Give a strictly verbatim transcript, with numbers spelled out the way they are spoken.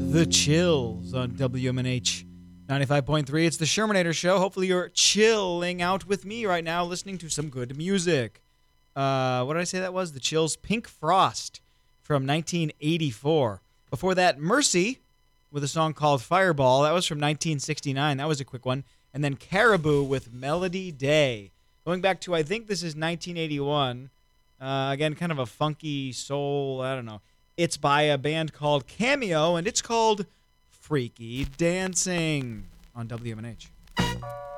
The Chills on W M N H ninety-five point three. It's the Shermanator Show. Hopefully you're chilling out with me right now listening to some good music. Uh, what did I say that was? The Chills, Pink Frost from nineteen eighty-four. Before that, Mercy with a song called Fireball. That was from nineteen sixty-nine. That was a quick one. And then Caribou with Melody Day. Going back to, I think this is nineteen eighty-one. Uh, again, kind of a funky soul, I don't know. It's by a band called Cameo, and it's called Freaky Dancing on W M N H.